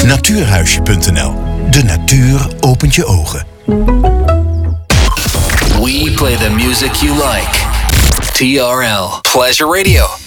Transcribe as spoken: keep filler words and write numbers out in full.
Natuurhuisje punt n l. De natuur opent je ogen. We play the music you like. T R L Pleasure Radio.